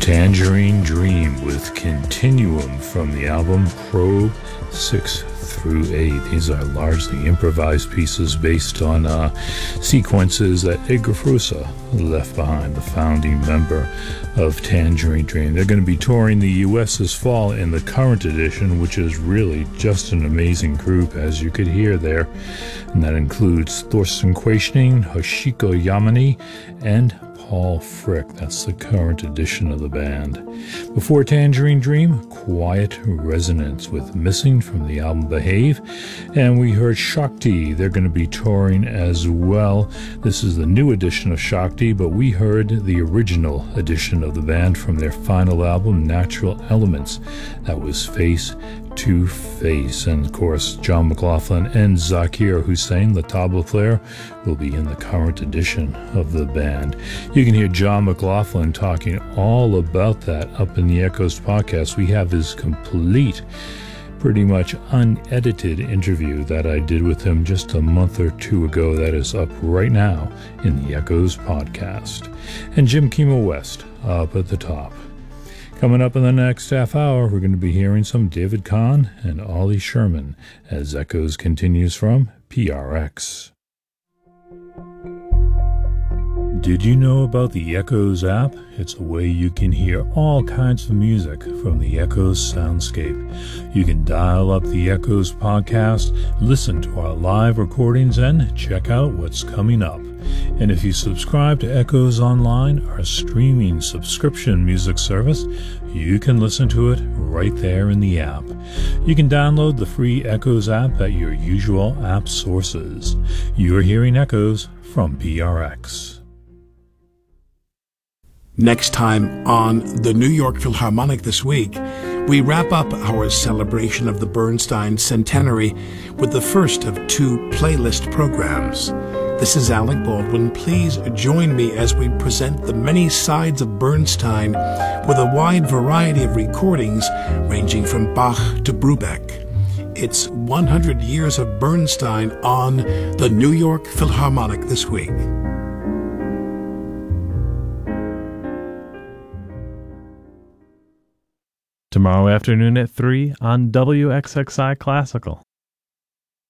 Tangerine Dream with Continuum from the album Probe 6 through 8. These are largely improvised pieces based on sequences that Edgar Frusa left behind, the founding member of Tangerine Dream. They're going to be touring the U.S. this fall in the current edition, which is really just an amazing group, as you could hear there. And that includes Thorsten Quaishning, Hoshiko Yamane, and Paul Frick. That's the current edition of the band. Before Tangerine Dream, Quiet Resonance with Missing from the album Behave. And we heard Shakti. They're going to be touring as well. This is the new edition of Shakti, but we heard the original edition of the band from their final album, Natural Elements. That was Face to Face. And of course, John McLaughlin and Zakir Hussain, the tabla player, will be in the current edition of the band. You can hear John McLaughlin talking all about that up in the Echoes podcast. We have his complete, pretty much unedited interview that I did with him just a month or two ago. That is up right now in the Echoes podcast. And Jim Kimo West up at the top. Coming up in the next half hour, we're going to be hearing some David Kahn and Ollie Sherman as Echoes continues from PRX. Did you know about the Echoes app? It's a way you can hear all kinds of music from the Echoes soundscape. You can dial up the Echoes podcast, listen to our live recordings, and check out what's coming up. And if you subscribe to Echoes Online, our streaming subscription music service, you can listen to it right there in the app. You can download the free Echoes app at your usual app sources. You're hearing Echoes from PRX. Next time on the New York Philharmonic this week, we wrap up our celebration of the Bernstein centenary with the first of two playlist programs. This is Alec Baldwin. Please join me as we present the many sides of Bernstein with a wide variety of recordings ranging from Bach to Brubeck. It's 100 years of Bernstein on the New York Philharmonic this week. Tomorrow afternoon at 3 on WXXI Classical.